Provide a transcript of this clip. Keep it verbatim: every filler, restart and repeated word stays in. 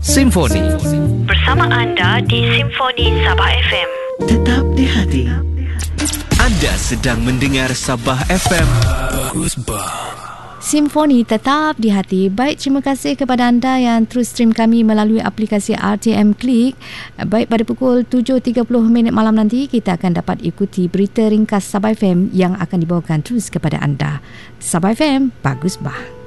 Simfoni. Bersama anda di Simfoni Sabah F M. Tetap di hati. Anda sedang mendengar Sabah F M. Bagus bah. Simfoni tetap di hati. Baik, terima kasih kepada anda yang terus stream kami melalui aplikasi R T M Klik. Baik, pada pukul tujuh tiga puluh minit malam nanti kita akan dapat ikuti berita ringkas Sabah F M yang akan dibawakan terus kepada anda. Sabah F M, bagus bah.